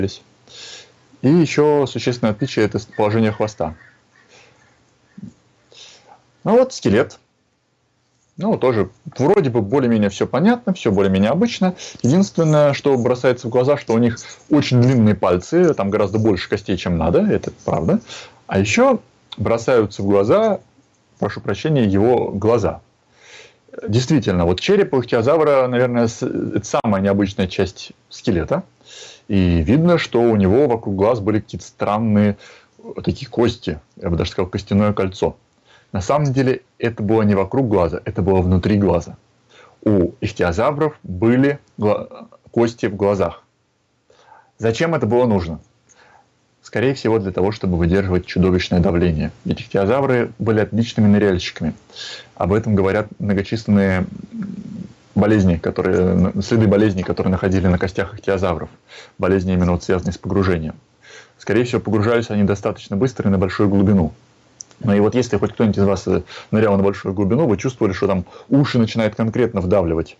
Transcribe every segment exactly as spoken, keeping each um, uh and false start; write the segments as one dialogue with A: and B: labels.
A: И еще существенное отличие – это положение хвоста. Ну вот скелет. Ну, тоже вроде бы более-менее все понятно, все более-менее обычно. Единственное, что бросается в глаза, что у них очень длинные пальцы, там гораздо больше костей, чем надо, это правда. А еще бросаются в глаза, прошу прощения, его глаза. Действительно, вот череп у ихтиозавра, наверное, это самая необычная часть скелета. И видно, что у него вокруг глаз были какие-то странные такие кости, я бы даже сказал, костяное кольцо. На самом деле это было не вокруг глаза, это было внутри глаза. У ихтиозавров были кости в глазах. Зачем это было нужно? Скорее всего, для того, чтобы выдерживать чудовищное давление. Ведь ихтиозавры были отличными ныряльщиками. Об этом говорят многочисленные болезни, которые, следы болезней, которые находили на костях ихтиозавров. Болезни, именно вот связанные с погружением. Скорее всего, погружались они достаточно быстро и на большую глубину. Но и вот если хоть кто-нибудь из вас нырял на большую глубину, вы чувствовали, что там уши начинают конкретно вдавливать.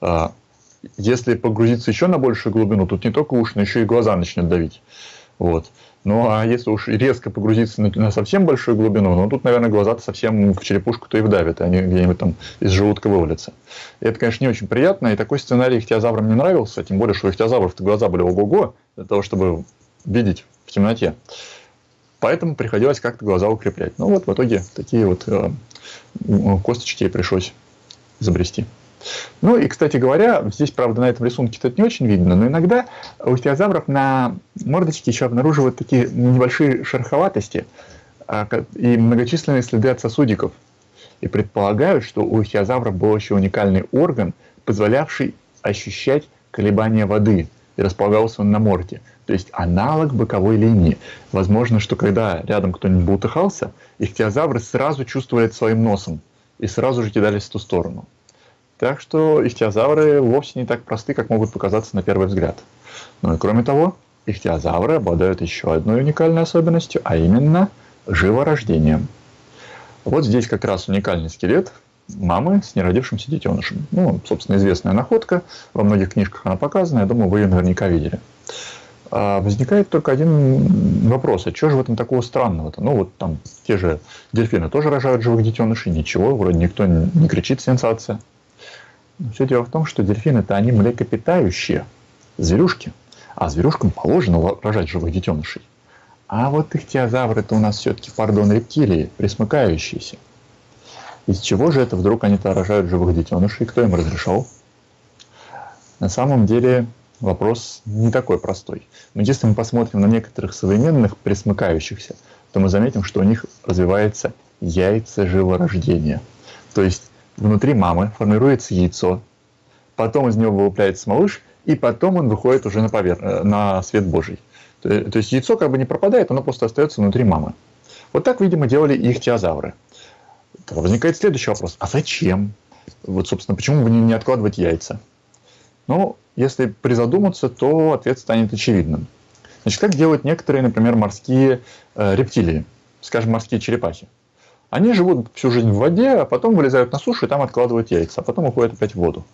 A: Если погрузиться еще на большую глубину, тут не только уши, но еще и глаза начнет давить. Вот. Ну а если уж резко погрузиться на совсем большую глубину, ну тут, наверное, глаза-то совсем в черепушку-то и вдавят, они где-нибудь там из желудка вывалятся. И это, конечно, не очень приятно, и такой сценарий ихтиозаврам не нравился, тем более, что у ихтиозавров-то глаза были ого-го, для того, чтобы видеть в темноте. Поэтому приходилось как-то глаза укреплять. Ну вот в итоге такие вот э, косточки и пришлось изобрести. Ну и, кстати говоря, здесь, правда, на этом рисунке это не очень видно, но иногда у ихтиозавров на мордочке еще обнаруживают такие небольшие шероховатости и многочисленные следы от сосудиков. И предполагают, что у ихтиозавров был еще уникальный орган, позволявший ощущать колебания воды, и располагался он на морде. То есть аналог боковой линии. Возможно, что когда рядом кто-нибудь бултыхался, ихтиозавры сразу чувствовали это своим носом и сразу же кидались в ту сторону. Так что ихтиозавры вовсе не так просты, как могут показаться на первый взгляд. Ну и кроме того, ихтиозавры обладают еще одной уникальной особенностью, а именно живорождением. Вот здесь как раз уникальный скелет мамы с неродившимся детенышем. Ну, собственно, известная находка. Во многих книжках она показана, я думаю, вы ее наверняка видели. А возникает только один вопрос. А что же в этом такого странного-то? Ну, вот там те же дельфины тоже рожают живых детенышей. Ничего, вроде никто не кричит «сенсация». Все дело в том, что дельфины-то они млекопитающие, зверюшки. А зверюшкам положено рожать живых детенышей. А вот ихтиозавры-то у нас все-таки, пардон, рептилии, пресмыкающиеся. Из чего же это вдруг они-то рожают живых детенышей? Кто им разрешал? На самом деле вопрос не такой простой. Но если мы посмотрим на некоторых современных пресмыкающихся, то мы заметим, что у них развивается яйцеживорождение. То есть внутри мамы формируется яйцо, потом из него вылупляется малыш, и потом он выходит уже на, повер... на свет Божий. То есть яйцо как бы не пропадает, оно просто остается внутри мамы. Вот так, видимо, делали и ихтиозавры. Возникает следующий вопрос. А зачем? Вот, собственно, почему бы не откладывать яйца? Ну, если призадуматься, то ответ станет очевидным. Значит, как делают некоторые, например, морские э, рептилии, скажем, морские черепахи. Они живут всю жизнь в воде, а потом вылезают на сушу и там откладывают яйца, а потом уходят опять в воду.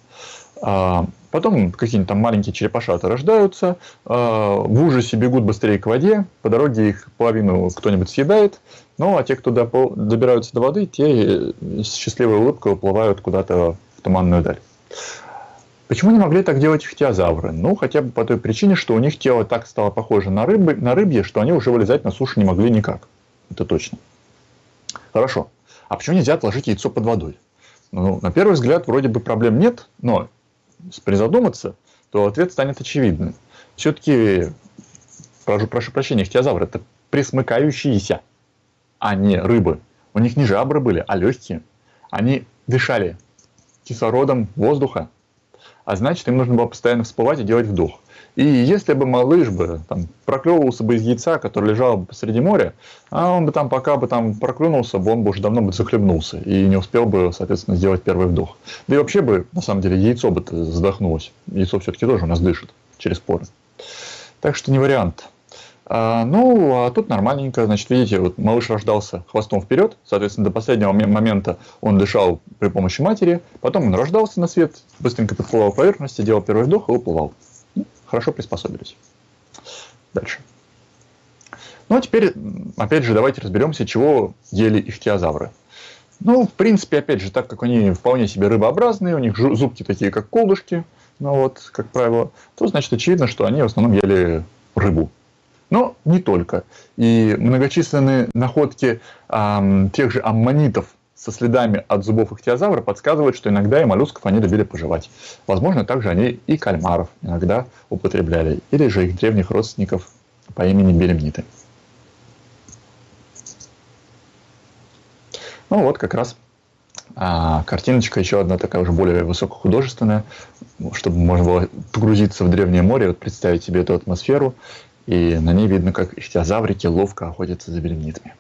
A: А потом какие-нибудь там маленькие черепашата рождаются, а в ужасе бегут быстрее к воде, по дороге их половину кто-нибудь съедает, ну а те, кто добираются до воды, те с счастливой улыбкой уплывают куда-то в туманную даль. Почему не могли так делать ихтиозавры? Ну, хотя бы по той причине, что у них тело так стало похоже на, рыбы, на рыбье, что они уже вылезать на сушу не могли никак. Это точно. Хорошо. А почему нельзя отложить яйцо под водой? Ну, на первый взгляд, вроде бы проблем нет, но если призадуматься, то ответ станет очевидным. Все-таки, прошу, прошу прощения, ихтиозавры – это пресмыкающиеся, а не рыбы. У них не жабры были, а легкие. Они дышали кислородом воздуха, а значит, им нужно было постоянно всплывать и делать вдох. И если бы малыш бы там проклевывался бы из яйца, которое лежало бы посреди моря, а он бы там, пока бы там проклюнулся, бы он бы уже давно бы захлебнулся и не успел бы, соответственно, сделать первый вдох. Да и вообще бы, на самом деле, яйцо бы задохнулось. Яйцо все-таки тоже у нас дышит через поры. Так что не вариант. А, ну, а тут нормальненько. Значит, видите, вот малыш рождался хвостом вперед. Соответственно, до последнего момента он дышал при помощи матери. Потом он рождался на свет, быстренько подплывал к поверхности, делал первый вдох и уплывал. Хорошо приспособились. дальше. Ну, а теперь, опять же, давайте разберемся, чего ели ихтиозавры. Ну, в принципе, опять же, так как они вполне себе рыбообразные, у них зубки такие, как колышки, ну вот, как правило, то, значит, очевидно, что они в основном ели рыбу. Но не только. И многочисленные находки э, тех же аммонитов со следами от зубов ихтиозавра подсказывают, что иногда и моллюсков они любили пожевать. Возможно, также они и кальмаров иногда употребляли, или же их древних родственников по имени белемниты. Ну вот как раз а, картиночка еще одна такая уже более высокохудожественная, чтобы можно было погрузиться в древнее море, вот представить себе эту атмосферу, и на ней видно, как ихтиозаврики ловко охотятся за белемнитами.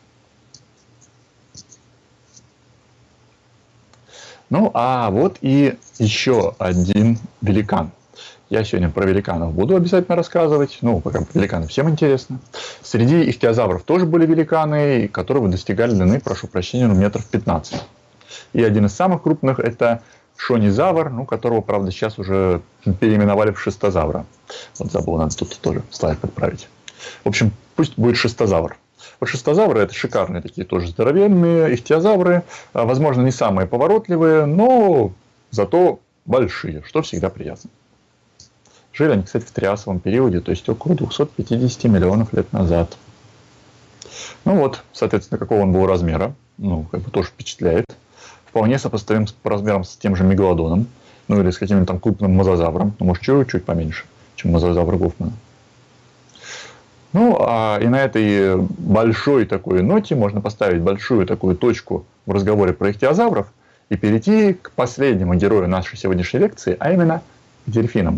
A: Ну а вот и еще один великан. Я сегодня про великанов буду обязательно рассказывать. Ну, пока про великанов всем интересно. Среди ихтиозавров тоже были великаны, которые достигали длины, прошу прощения, ну, метров пятнадцать. И один из самых крупных — это шонизавр, ну, которого, правда, сейчас уже переименовали в шестозавра. Вот забыл, надо тут тоже слайд подправить. В общем, пусть будет шестозавр. Вот шестозавры — это шикарные такие тоже здоровенные ихтиозавры. Возможно, не самые поворотливые, но зато большие, что всегда приятно. Жили они, кстати, в триасовом периоде, то есть около двухсот пятидесяти миллионов лет назад. Ну вот, соответственно, какого он был размера, ну, как бы тоже впечатляет. Вполне сопоставим по размерам с тем же мегалодоном, ну или с каким-нибудь там крупным мозазавром, ну, может, чуть-чуть поменьше, чем мозазавр Гофмана. Ну, а и на этой большой такой ноте можно поставить большую такую точку в разговоре про ихтиозавров и перейти к последнему герою нашей сегодняшней лекции, а именно к дельфинам.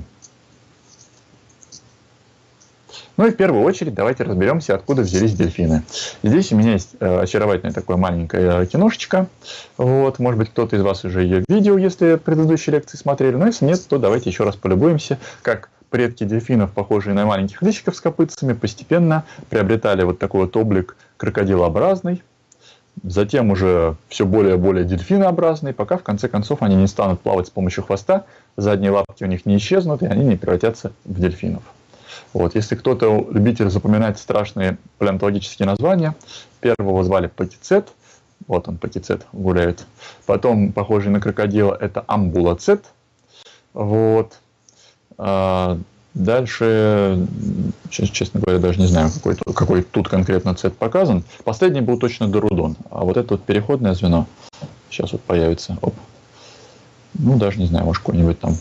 A: Ну и в первую очередь давайте разберемся, откуда взялись дельфины. Здесь у меня есть э, очаровательная такая маленькая э, киношечка. Вот, может быть, кто-то из вас уже ее видел, если предыдущие лекции смотрели. Но если нет, то давайте еще раз полюбуемся, как предки дельфинов, похожие на маленьких личиков с копытцами, постепенно приобретали вот такой вот облик крокодилообразный. Затем уже все более и более дельфинообразный, пока в конце концов они не станут плавать с помощью хвоста, задние лапки у них не исчезнут, и они не превратятся в дельфинов. Вот. Если кто-то любитель запоминать страшные палеонтологические названия, первого звали патицет, вот он патицет гуляет, потом похожий на крокодила это амбулацет, вот. А дальше, честно говоря, даже не знаю, какой, какой тут конкретно цет показан. Последний был точно дорудон, а вот это вот переходное звено сейчас вот появится. Оп. Ну, даже не знаю, может, какой-нибудь там,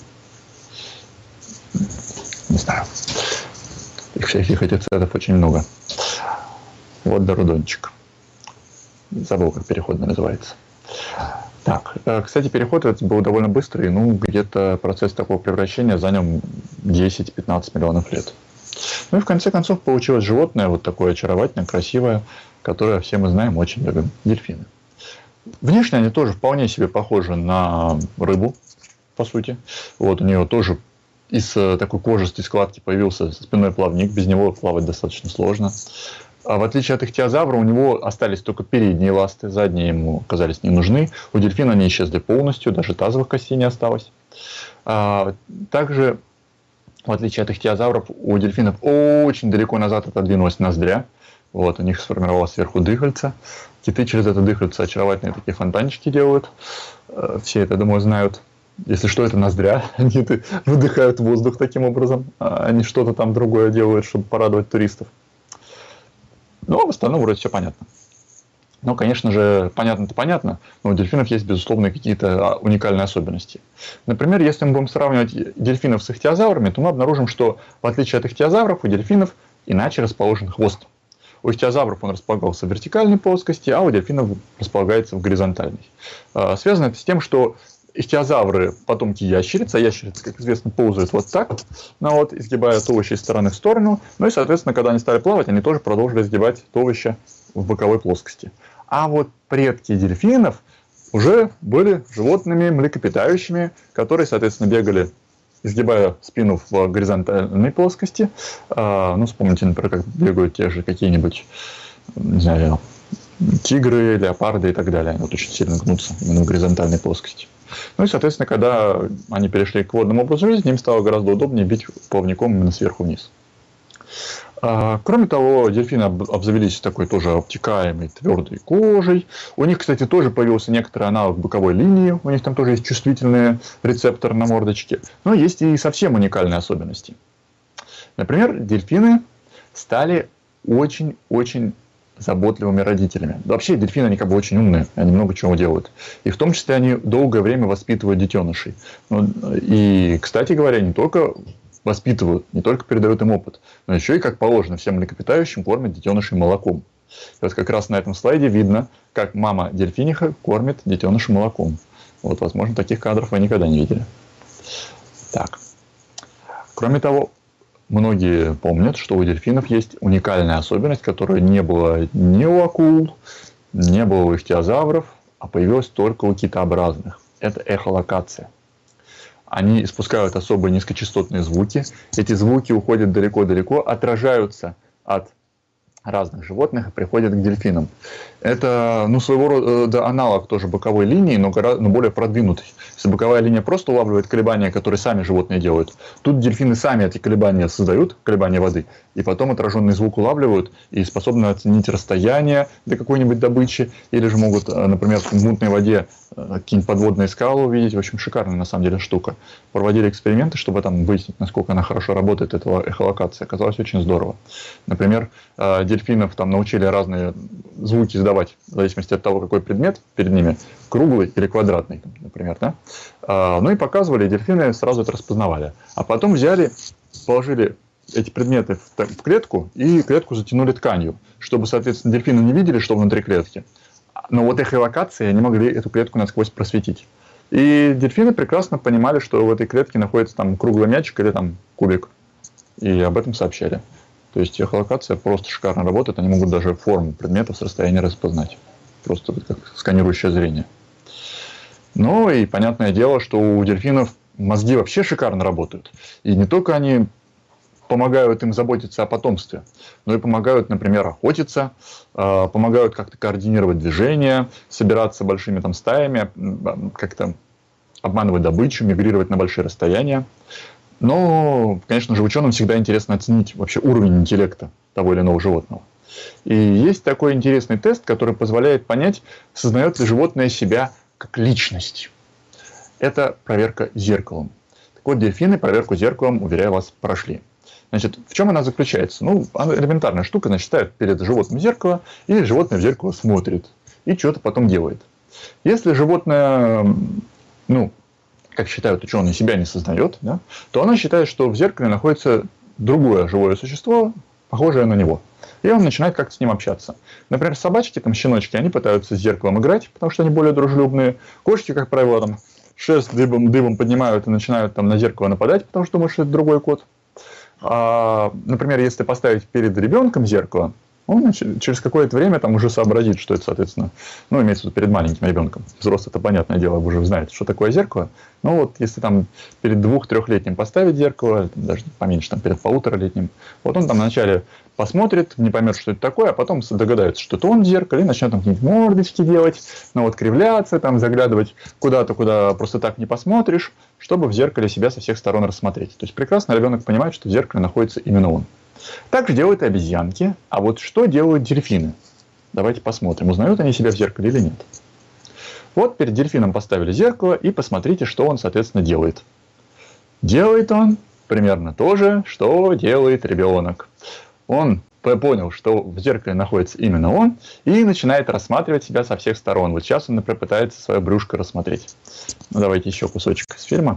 A: не знаю. Их всяких этих цветов очень много. Вот дорудончик. Забыл, как переходный называется. Так, кстати, переход этот был довольно быстрый. Ну, где-то процесс такого превращения занял десять-пятнадцать миллионов лет. Ну и в конце концов получилось животное вот такое очаровательное, красивое, которое все мы знаем, очень любим. Дельфины. Внешне они тоже вполне себе похожи на рыбу, по сути. Вот у нее тоже из такой кожистой складки появился спинной плавник, без него плавать достаточно сложно. А в отличие от ихтиозавра, у него остались только передние ласты, задние ему оказались не нужны. У дельфина они исчезли полностью, даже тазовых костей не осталось. А также, в отличие от ихтиозавров, у дельфинов очень далеко назад отодвинулась ноздря. Вот, у них сформировалось сверху дыхальце. Киты через это дыхальце очаровательные такие фонтанчики делают. Все это, думаю, знают. Если что, это ноздря. Они выдыхают воздух таким образом. Они что-то там другое делают, чтобы порадовать туристов. Но в остальном вроде все понятно. Но, конечно же, понятно-то понятно, но у дельфинов есть, безусловно, какие-то уникальные особенности. Например, если мы будем сравнивать дельфинов с ихтиозаврами, то мы обнаружим, что, в отличие от ихтиозавров, у дельфинов иначе расположен хвост. У ихтиозавров он располагался в вертикальной плоскости, а у дельфинов располагается в горизонтальной. Связано это с тем, что ихтиозавры – потомки ящериц, а ящерицы, как известно, ползают вот так, ну, вот, изгибая туловище из стороны в сторону. Ну и, соответственно, когда они стали плавать, они тоже продолжили изгибать туловище в боковой плоскости. А вот предки дельфинов уже были животными млекопитающими, которые, соответственно, бегали, изгибая спину в горизонтальной плоскости. Ну, вспомните, например, как бегают те же какие-нибудь, не знаю, тигры, леопарды и так далее. Они вот очень сильно гнутся именно в горизонтальной плоскости. Ну и, соответственно, когда они перешли к водному образу жизни, им стало гораздо удобнее бить плавником именно сверху вниз. Кроме того, дельфины обзавелись такой тоже обтекаемой твердой кожей. У них, кстати, тоже появился некоторый аналог боковой линии. У них там тоже есть чувствительные рецепторы на мордочке. Но есть и совсем уникальные особенности. Например, дельфины стали очень-очень заботливыми родителями. Вообще дельфины, они как бы очень умные, они много чего делают. И в том числе они долгое время воспитывают детенышей. И, кстати говоря, не только воспитывают, не только передают им опыт, но еще и, как положено всем млекопитающим, кормят детенышей молоком. И вот как раз на этом слайде видно, как мама дельфиниха кормит детеныша молоком. Вот, возможно, таких кадров вы никогда не видели. Так. Кроме того, многие помнят, что у дельфинов есть уникальная особенность, которая не была ни у акул, не было у ихтиозавров, а появилась только у китообразных. Это эхолокация. Они испускают особые низкочастотные звуки. Эти звуки уходят далеко-далеко, отражаются от разных животных и приходят к дельфинам. Это, ну, своего рода аналог тоже боковой линии, но, гораздо, но более продвинутый. Если боковая линия просто улавливает колебания, которые сами животные делают, тут дельфины сами эти колебания создают, колебания воды, и потом отраженный звук улавливают и способны оценить расстояние до какой-нибудь добычи, или же могут, например, в мутной воде какие-нибудь подводные скалы увидеть. В общем, шикарная на самом деле штука. Проводили эксперименты, чтобы там выяснить, насколько она хорошо работает, эта эхолокация. Оказалось очень здорово. Например, дельфинов там научили разные звуки издавать, в зависимости от того, какой предмет перед ними, круглый или квадратный, например. Да? Ну и показывали, и дельфины сразу это распознавали. А потом взяли, положили эти предметы в клетку, и клетку затянули тканью, чтобы, соответственно, дельфины не видели, что внутри клетки. Но вот эхолокации они могли эту клетку насквозь просветить. И дельфины прекрасно понимали, что в этой клетке находится там круглый мячик или там кубик. И об этом сообщали. То есть эхолокация просто шикарно работает. Они могут даже форму предметов с расстояния распознать. Просто как сканирующее зрение. Ну и понятное дело, что у дельфинов мозги вообще шикарно работают. И не только они помогают им заботиться о потомстве, но и помогают, например, охотиться, помогают как-то координировать движения, собираться большими там стаями, как-то обманывать добычу, мигрировать на большие расстояния. Но, конечно же, ученым всегда интересно оценить вообще уровень интеллекта того или иного животного. И есть такой интересный тест, который позволяет понять, сознает ли животное себя как личность. Это проверка зеркалом. Так вот, дельфины проверку зеркалом, уверяю вас, прошли. Значит, в чем она заключается? Ну, элементарная штука, значит, ставят перед животным зеркало, и животное в зеркало смотрит, и что-то потом делает. Если животное, ну, как считают ученые, себя не сознает, да, то она считает, что в зеркале находится другое живое существо, похожее на него. И он начинает как-то с ним общаться. Например, собачки, там, щеночки, они пытаются с зеркалом играть, потому что они более дружелюбные. Кошки, как правило, там, шерсть дыбом, дыбом поднимают и начинают там на зеркало нападать, потому что думают, что это другой кот. А, например, если поставить перед ребенком зеркало, он через какое-то время там уже сообразит, что это, соответственно, ну, имеется в виду перед маленьким ребенком. Взрослый, это понятное дело, вы уже знаете, что такое зеркало. Но вот если там перед двух-трехлетним поставить зеркало, даже поменьше, там перед полуторалетним, вот он там вначале посмотрит, не поймет, что это такое, а потом догадается, что это он в зеркале, и начнет там какие-нибудь мордочки делать, ну вот кривляться, там заглядывать куда-то, куда просто так не посмотришь, чтобы в зеркале себя со всех сторон рассмотреть. То есть прекрасно ребенок понимает, что в зеркале находится именно он. Так же делают и обезьянки. А вот что делают дельфины? Давайте посмотрим, узнают они себя в зеркале или нет. Вот перед дельфином поставили зеркало, и посмотрите, что он, соответственно, делает. Делает он примерно то же, что делает ребенок. Он понял, что в зеркале находится именно он, и начинает рассматривать себя со всех сторон. Вот сейчас он, например, пытается свое брюшко рассмотреть. Ну, давайте еще кусочек из фильма.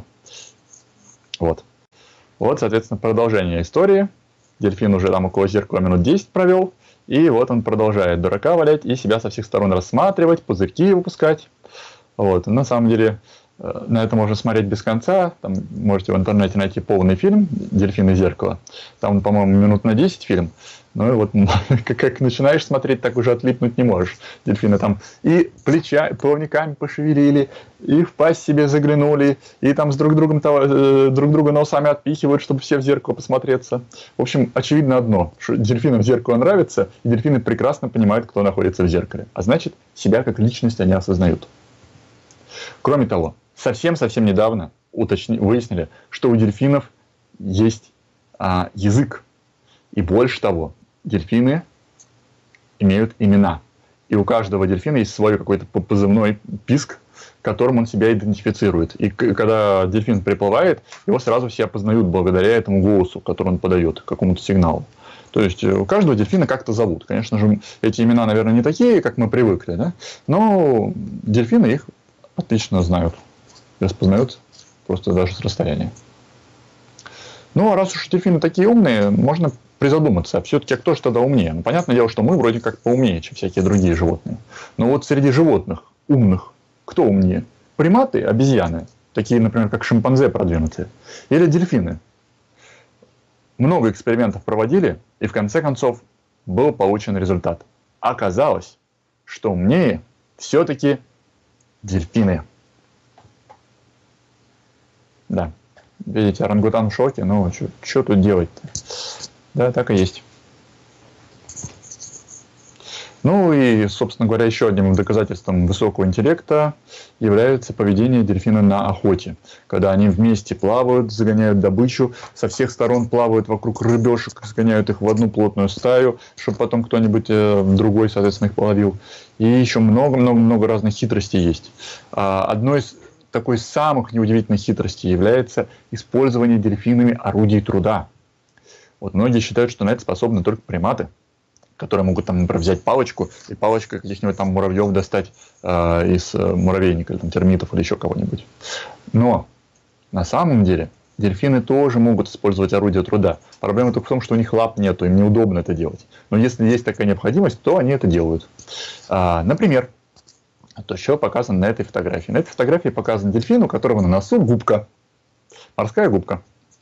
A: Вот. Вот, соответственно, продолжение истории. Дельфин уже там около зеркала минут десять провел. И вот он продолжает дурака валять и себя со всех сторон рассматривать, пузырьки выпускать. Вот. На самом деле, на это можно смотреть без конца. Там можете в интернете найти полный фильм «Дельфин и зеркало». Там, по-моему, минут на десять фильм. Ну и вот как начинаешь смотреть, так уже отлипнуть не можешь. Дельфины там и плеча, плавниками пошевелили, и в пасть себе заглянули, и там с друг другом друг друга носами отпихивают, чтобы все в зеркало посмотреться. В общем, очевидно одно, что дельфинам зеркало нравится, и дельфины прекрасно понимают, кто находится в зеркале. А значит, себя как личность они осознают. Кроме того, совсем-совсем недавно уточни, выяснили, что у дельфинов есть а, язык. И больше того, дельфины имеют имена. И у каждого дельфина есть свой какой-то позывной писк, которым он себя идентифицирует. И когда дельфин приплывает, его сразу все опознают благодаря этому голосу, который он подает, какому-то сигналу. То есть у каждого дельфина как-то зовут. Конечно же, эти имена, наверное, не такие, как мы привыкли, да? Но дельфины их отлично знают. Распознают просто даже с расстояния. Ну, а раз уж дельфины такие умные, можно призадуматься, а все-таки кто же тогда умнее? Ну, понятное дело, что мы вроде как поумнее, чем всякие другие животные. Но вот среди животных умных кто умнее? Приматы, обезьяны, такие, например, как шимпанзе продвинутые, или дельфины? Много экспериментов проводили, и в конце концов был получен результат. Оказалось, что умнее все-таки дельфины. Да, видите, орангутан в шоке, ну что тут делать-то? Да, так и есть. Ну и, собственно говоря, еще одним доказательством высокого интеллекта является поведение дельфина на охоте. Когда они вместе плавают, загоняют добычу, со всех сторон плавают вокруг рыбешек, сгоняют их в одну плотную стаю, чтобы потом кто-нибудь другой, соответственно, их половил. И еще много-много-много разных хитростей есть. Одной из такой самых неудивительных хитростей является использование дельфинами орудий труда. Вот многие считают, что на это способны только приматы, которые могут, там, например, взять палочку и палочкой каких-нибудь там муравьев достать э, из муравейника, или там, термитов, или еще кого-нибудь. Но на самом деле дельфины тоже могут использовать орудия труда. Проблема только в том, что у них лап нету, им неудобно это делать. Но если есть такая необходимость, то они это делают. А, например, то, что показано на этой фотографии. На этой фотографии показан дельфин, у которого на носу губка. Морская губка.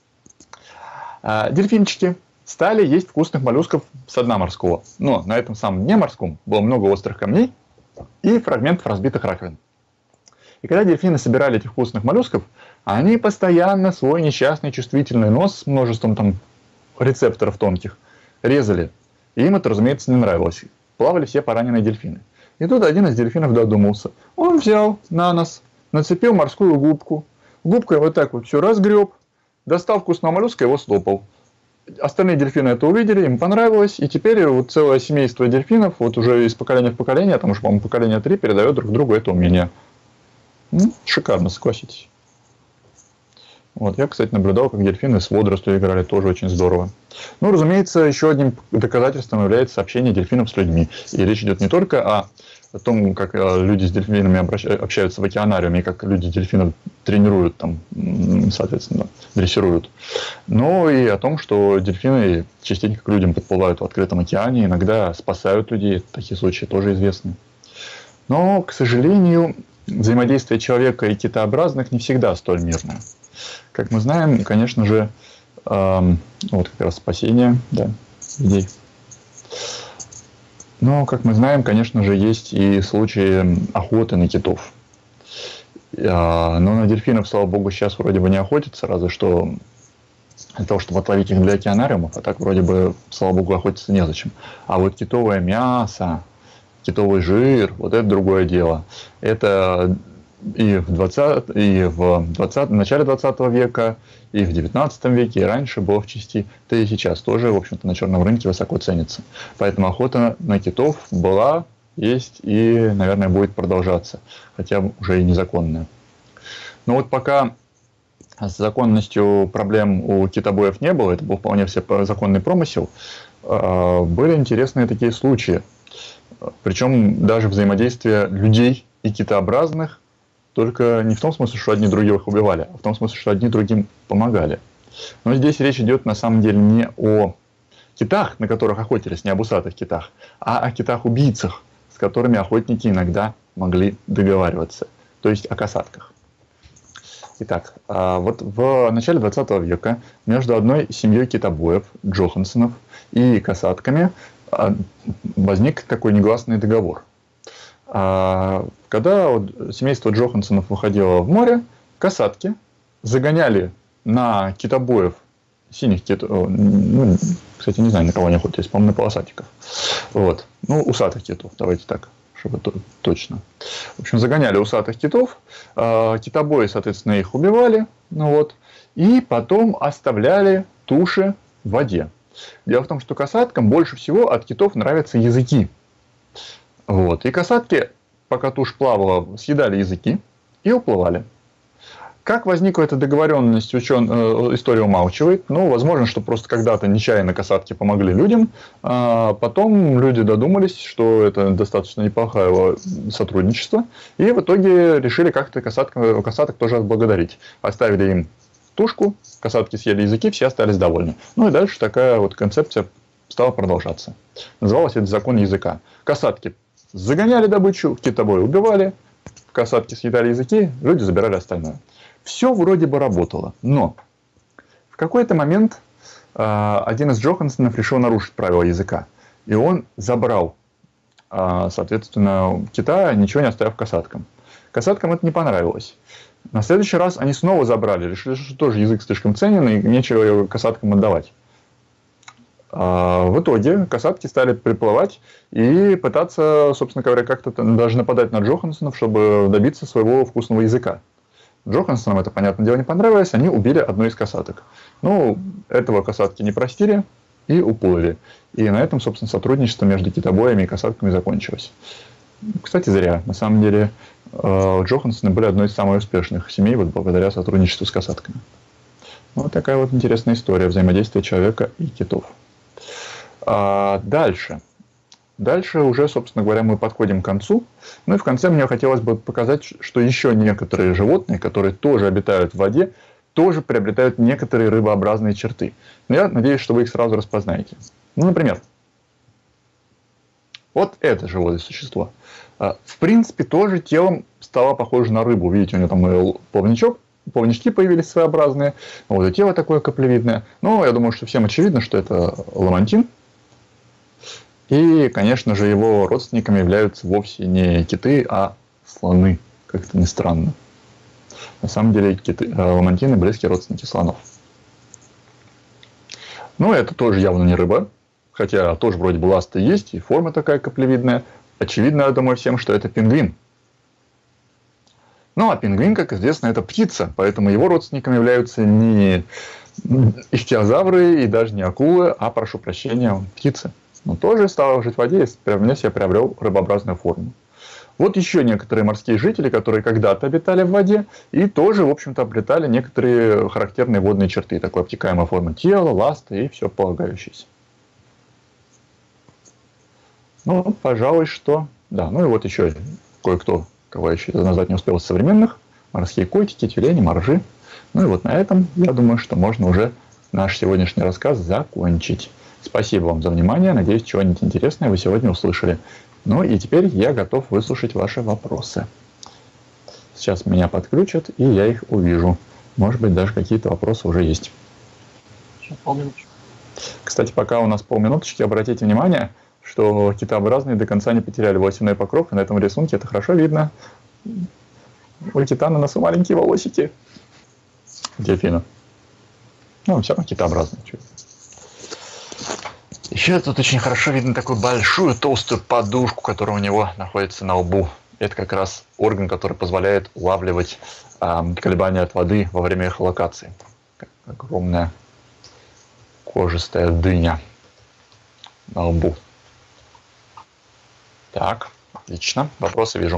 A: А, дельфинчики стали есть вкусных моллюсков со дна морского. Но на этом самом дне морском было много острых камней и фрагментов разбитых раковин. И когда дельфины собирали этих вкусных моллюсков, они постоянно свой несчастный чувствительный нос с множеством там рецепторов тонких резали. И им это, разумеется, не нравилось. Плавали все пораненные дельфины. И тут один из дельфинов додумался. Он взял на нос, нацепил морскую губку. Губкой вот так вот все разгреб, достал вкусного моллюска и его слопал. Остальные дельфины это увидели, им понравилось, и теперь вот целое семейство дельфинов, вот уже из поколения в поколение, там уже, по-моему, поколение три, передает друг другу это умение. Ну, шикарно, согласитесь. Вот, я, кстати, наблюдал, как дельфины с водорослью играли, тоже очень здорово. Ну, разумеется, еще одним доказательством является общение дельфинов с людьми. И речь идет не только о о том, как люди с дельфинами общаются в океанариуме, и как люди дельфинов тренируют, там, соответственно, дрессируют, но и о том, что дельфины частенько к людям подплывают в открытом океане, иногда спасают людей, такие случаи тоже известны. Но, к сожалению, взаимодействие человека и китообразных не всегда столь мирное. Как мы знаем, конечно же, эм, вот как раз спасение, да, людей. Но, как мы знаем, конечно же, есть и случаи охоты на китов. Но на дельфинов, слава богу, сейчас вроде бы не охотятся, разве что для того, чтобы отловить их для океанариумов, а так вроде бы, слава богу, охотиться незачем. А вот китовое мясо, китовый жир, вот это другое дело. Это и в, двадцатом, и в двадцатом, в начале двадцатого века, и в девятнадцатом веке, и раньше было в части, да и сейчас тоже, в общем-то, на черном рынке высоко ценится. Поэтому охота на китов была, есть и, наверное, будет продолжаться, хотя уже и незаконная. Но вот пока с законностью проблем у китобоев не было, это был вполне все законный промысел, были интересные такие случаи. Причем даже взаимодействие людей и китообразных, только не в том смысле, что одни других убивали, а в том смысле, что одни другим помогали. Но здесь речь идет на самом деле не о китах, на которых охотились, не об усатых китах, а о китах-убийцах, с которыми охотники иногда могли договариваться, то есть о касатках. Итак, вот в начале двадцатого века между одной семьей китобоев, Джохансонов, и касатками возник такой негласный договор. Когда вот семейство Джохансонов выходило в море, касатки загоняли на китобоев, синих китов, ну, кстати, не знаю, на кого они охотились, по-моему, на полосатиков. Вот. Ну, усатых китов, давайте так, чтобы точно. В общем, загоняли усатых китов, китобои, соответственно, их убивали, ну вот, и потом оставляли туши в воде. Дело в том, что касаткам больше всего от китов нравятся языки. Вот. И касатки, пока тушь плавала, съедали языки и уплывали. Как возникла эта договоренность, учен... э, история умалчивает. Ну, возможно, что просто когда-то нечаянно касатки помогли людям. А потом люди додумались, что это достаточно неплохое сотрудничество. И в итоге решили как-то касаток, касаток тоже отблагодарить. Оставили им тушку, касатки съели языки, все остались довольны. Ну и дальше такая вот концепция стала продолжаться. Называлось это закон языка. Касатки загоняли добычу, китобои убивали, касатки съедали языки, люди забирали остальное. Все вроде бы работало, но в какой-то момент э, один из Джохансонов решил нарушить правила языка. И он забрал, э, соответственно, кита, ничего не оставив касаткам. Касаткам это не понравилось. На следующий раз они снова забрали, решили, что тоже язык слишком ценен, и нечего его касаткам отдавать. В итоге касатки стали приплывать и пытаться, собственно говоря, как-то даже нападать на Джохансонов, чтобы добиться своего вкусного языка. Джохансонам это, понятное дело, не понравилось, они убили одну из касаток. Ну, этого касатки не простили и уплыли. И на этом, собственно, сотрудничество между китобоями и касатками закончилось. Кстати, зря. На самом деле, Джохансоны были одной из самых успешных семей вот благодаря сотрудничеству с касатками. Вот такая вот интересная история взаимодействия человека и китов. А дальше. Дальше уже, собственно говоря, мы подходим к концу. Ну и в конце мне хотелось бы показать, что еще некоторые животные, которые тоже обитают в воде, тоже приобретают некоторые рыбообразные черты. Но я надеюсь, что вы их сразу распознаете. Ну, например, вот это живое существо. В принципе, тоже телом стало похоже на рыбу. Видите, у него там плавничок, плавнички появились своеобразные. Вот и тело такое каплевидное. Но я думаю, что всем очевидно, что это ламантин. И, конечно же, его родственниками являются вовсе не киты, а слоны, как это ни странно. На самом деле киты, ламантины близкие родственники слонов. Ну, это тоже явно не рыба, хотя тоже вроде бы ласты есть, и форма такая каплевидная. Очевидно, я думаю всем, что это пингвин. Ну, а пингвин, как известно, это птица, поэтому его родственниками являются не ихтиозавры и даже не акулы, а, прошу прощения, птицы. Но тоже стал жить в воде и вне себя приобрел рыбообразную форму. Вот еще некоторые морские жители, которые когда-то обитали в воде и тоже, в общем-то, обретали некоторые характерные водные черты. Такой обтекаемая форма тела, ласты и все полагающееся. Ну, пожалуй, что... Да, ну и вот еще кое-кто, кого я еще назвать не успел из современных. Морские котики, тюлени, моржи. Ну и вот на этом, я думаю, что можно уже наш сегодняшний рассказ закончить. Спасибо вам за внимание. Надеюсь, чего-нибудь интересное вы сегодня услышали. Ну и теперь я готов выслушать ваши вопросы. Сейчас меня подключат, и я их увижу. Может быть, даже какие-то вопросы уже есть.
B: Сейчас полминуточки.
A: Кстати, пока у нас полминуточки, обратите внимание, что китообразные до конца не потеряли волосяной покров, и на этом рисунке это хорошо видно. У кита на носу маленькие волосики. Дельфина. Ну, все равно китообразные. Еще тут очень хорошо видно такую большую толстую подушку, которая у него находится на лбу. Это как раз орган, который позволяет улавливать э, колебания от воды во время эхолокации. Огромная кожистая дыня на лбу. Так, отлично. Вопросы вижу.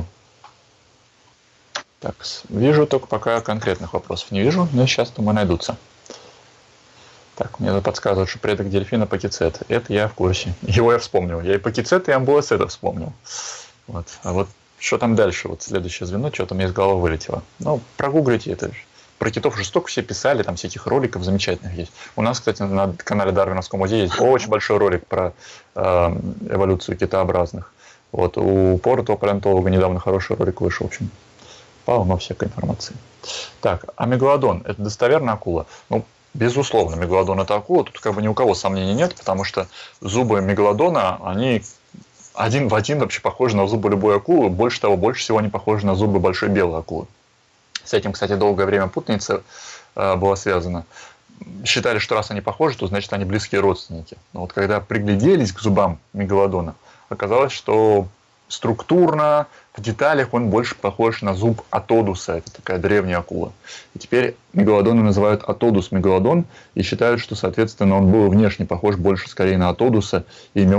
A: Так, вижу, только пока конкретных вопросов не вижу, но сейчас, думаю, найдутся. Так, мне подсказывают, что предок дельфина пакицет. Это я в курсе. Его я вспомнил. Я и пакицет, и амбулацета вспомнил. Вот. А вот что там дальше? Вот следующее звено, что-то мне из головы вылетело. Ну, прогуглите это. Про китов жестоко все писали, там всяких роликов замечательных есть. У нас, кстати, на канале Дарвиновского музея есть очень большой ролик про э, эволюцию китообразных. Вот. У Порто, палеонтолога, недавно хороший ролик вышел, в общем. Полно всякой информации. Так, а мегалодон – это достоверная акула? Ну, безусловно, мегалодон – это акула. Тут как бы ни у кого сомнений нет, потому что зубы мегалодона, они один в один вообще похожи на зубы любой акулы. Больше того, больше всего они похожи на зубы большой белой акулы. С этим, кстати, долгое время путаница э, была связана. Считали, что раз они похожи, то значит они близкие родственники. Но вот когда пригляделись к зубам мегалодона, оказалось, что структурно, в деталях он больше похож на зуб Атодуса. Это такая древняя акула. И теперь мегалодона называют Атодус мегалодон и считают, что, соответственно, он был внешне похож больше скорее на Атодуса и имел